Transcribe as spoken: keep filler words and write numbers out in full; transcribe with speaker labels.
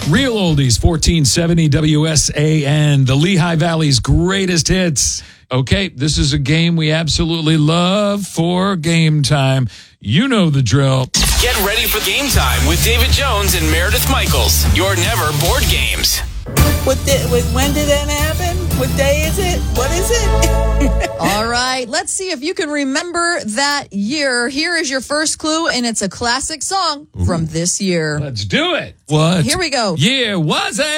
Speaker 1: Real Oldies, fourteen seventy W S A N, the Lehigh Valley's greatest hits. Okay, this is a game we absolutely love for game time. You know the drill.
Speaker 2: Get ready for game time with David Jones and Meredith Michaels. Your never board games.
Speaker 3: What di- when did that happen? What day is it? What is it?
Speaker 4: All right, let's see if you can remember that year. Here is your first clue, and it's a classic song from this year.
Speaker 1: Let's do it. What
Speaker 4: Here we go.
Speaker 1: year was it?